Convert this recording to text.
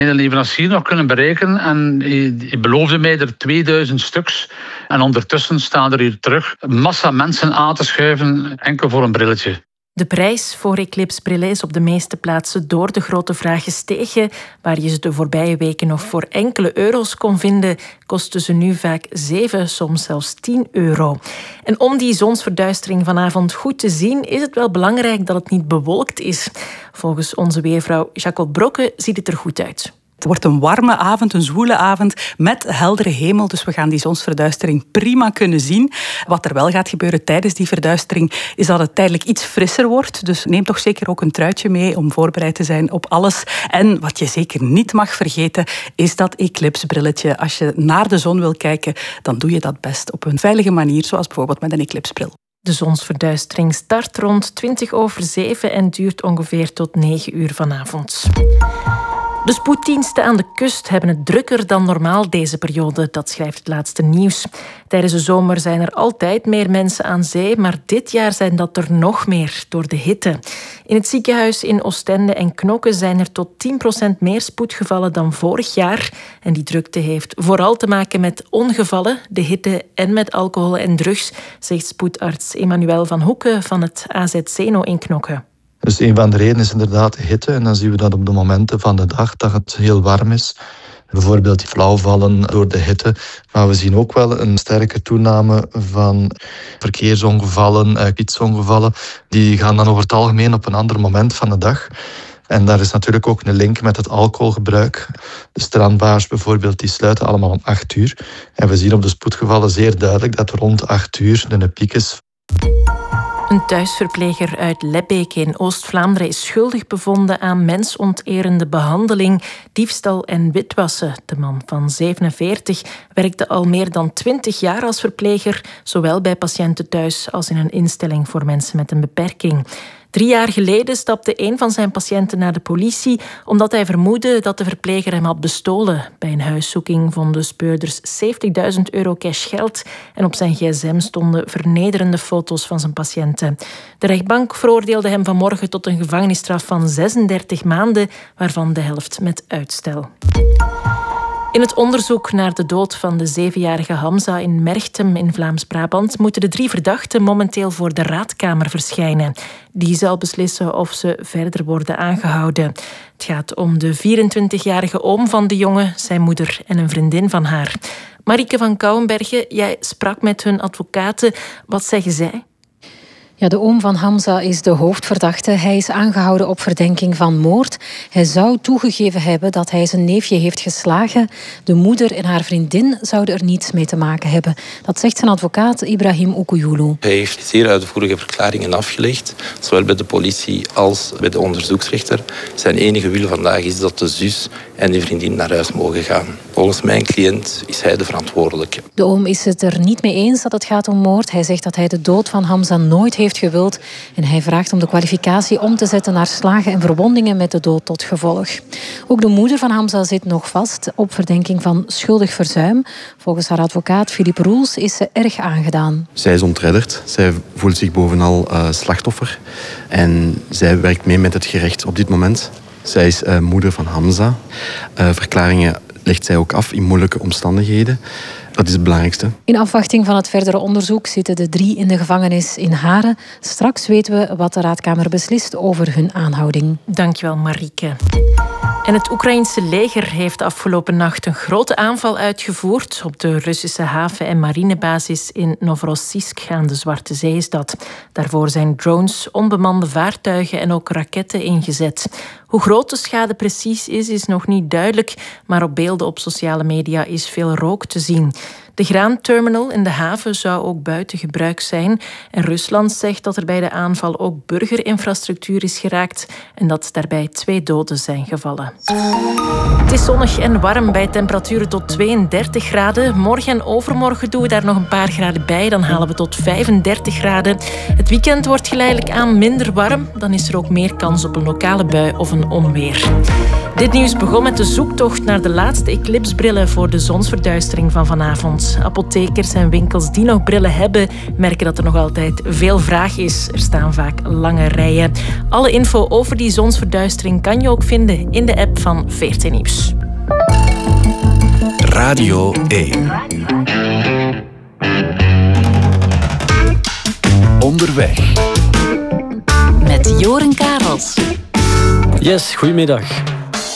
De leverancier nog kunnen bereiken en hij beloofde mij er 2000 stuks. En ondertussen staan er hier terug massa mensen aan te schuiven, enkel voor een brilletje. De prijs voor eclipsebrillen is op de meeste plaatsen door de grote vraag gestegen. Waar je ze de voorbije weken nog voor enkele euro's kon vinden, kosten ze nu vaak 7, soms zelfs 10 euro. En om die zonsverduistering vanavond goed te zien, is het wel belangrijk dat het niet bewolkt is. Volgens onze weervrouw Jacqueline Brokke ziet het er goed uit. Het wordt een warme avond, een zwoele avond met heldere hemel. Dus we gaan die zonsverduistering prima kunnen zien. Wat er wel gaat gebeuren tijdens die verduistering is dat het tijdelijk iets frisser wordt. Dus neem toch zeker ook een truitje mee om voorbereid te zijn op alles. En wat je zeker niet mag vergeten is dat eclipsebrilletje. Als je naar de zon wil kijken, dan doe je dat best op een veilige manier, zoals bijvoorbeeld met een eclipsebril. De zonsverduistering start rond 7:20 en duurt ongeveer tot 9 uur vanavond. De spoeddiensten aan de kust hebben het drukker dan normaal deze periode, dat schrijft het laatste nieuws. Tijdens de zomer zijn er altijd meer mensen aan zee, maar dit jaar zijn dat er nog meer door de hitte. In het ziekenhuis in Oostende en Knokke zijn er tot 10% meer spoedgevallen dan vorig jaar. En die drukte heeft vooral te maken met ongevallen, de hitte en met alcohol en drugs, zegt spoedarts Emmanuel van Hoeken van het AZ Zeno in Knokke. Dus een van de redenen is inderdaad de hitte. En dan zien we dat op de momenten van de dag dat het heel warm is. Bijvoorbeeld flauwvallen door de hitte. Maar we zien ook wel een sterke toename van verkeersongevallen, fietsongevallen. Die gaan dan over het algemeen op een ander moment van de dag. En daar is natuurlijk ook een link met het alcoholgebruik. De strandbars bijvoorbeeld, die sluiten allemaal om 8 uur. En we zien op de spoedgevallen zeer duidelijk dat rond 8 uur een piek is. Een thuisverpleger uit Lebbeek in Oost-Vlaanderen is schuldig bevonden aan mensonterende behandeling, diefstal en witwassen. De man van 47 werkte al meer dan 20 jaar als verpleger, zowel bij patiënten thuis als in een instelling voor mensen met een beperking. 3 jaar geleden stapte een van zijn patiënten naar de politie omdat hij vermoedde dat de verpleger hem had bestolen. Bij een huiszoeking vonden speurders 70.000 euro cash geld en op zijn gsm stonden vernederende foto's van zijn patiënten. De rechtbank veroordeelde hem vanmorgen tot een gevangenisstraf van 36 maanden, waarvan de helft met uitstel. In het onderzoek naar de dood van de 7-jarige Hamza in Merchtem in Vlaams-Brabant moeten de 3 verdachten momenteel voor de raadkamer verschijnen. Die zal beslissen of ze verder worden aangehouden. Het gaat om de 24-jarige oom van de jongen, zijn moeder en een vriendin van haar. Marieke van Kouwenbergen, jij sprak met hun advocaten. Wat zeggen zij? Ja, de oom van Hamza is de hoofdverdachte. Hij is aangehouden op verdenking van moord. Hij zou toegegeven hebben dat hij zijn neefje heeft geslagen. De moeder en haar vriendin zouden er niets mee te maken hebben. Dat zegt zijn advocaat Ibrahim Okouyulu. Hij heeft zeer uitvoerige verklaringen afgelegd, zowel bij de politie als bij de onderzoeksrechter. Zijn enige wil vandaag is dat de zus en de vriendin naar huis mogen gaan. Volgens mijn cliënt is hij de verantwoordelijke. De oom is het er niet mee eens dat het gaat om moord. Hij zegt dat hij de dood van Hamza nooit heeft gewild. En hij vraagt om de kwalificatie om te zetten naar slagen en verwondingen met de dood tot gevolg. Ook de moeder van Hamza zit nog vast op verdenking van schuldig verzuim. Volgens haar advocaat Philippe Roels is ze erg aangedaan. Zij is ontredderd. Zij voelt zich bovenal slachtoffer. En zij werkt mee met het gerecht op dit moment. Zij is moeder van Hamza. Verklaringen legt zij ook af in moeilijke omstandigheden. Dat is het belangrijkste. In afwachting van het verdere onderzoek zitten de 3 in de gevangenis in Haren. Straks weten we wat de raadkamer beslist over hun aanhouding. Dankjewel, Marieke. En het Oekraïense leger heeft afgelopen nacht een grote aanval uitgevoerd op de Russische haven- en marinebasis in Novorossiysk aan de Zwarte Zee is dat. Daarvoor zijn drones, onbemande vaartuigen en ook raketten ingezet. Hoe groot de schade precies is nog niet duidelijk, maar op beelden op sociale media is veel rook te zien. De graanterminal in de haven zou ook buiten gebruik zijn. En Rusland zegt dat er bij de aanval ook burgerinfrastructuur is geraakt en dat daarbij 2 doden zijn gevallen. Het is zonnig en warm bij temperaturen tot 32 graden. Morgen en overmorgen doen we daar nog een paar graden bij. Dan halen we tot 35 graden. Het weekend wordt geleidelijk aan minder warm. Dan is er ook meer kans op een lokale bui of een onweer. Dit nieuws begon met de zoektocht naar de laatste eclipsbrillen voor de zonsverduistering van vanavond. Apothekers en winkels die nog brillen hebben, merken dat er nog altijd veel vraag is. Er staan vaak lange rijen. Alle info over die zonsverduistering kan je ook vinden in de app van VRT Nieuws. Radio 1. Onderweg. Met Joren Karels. Yes, goedemiddag.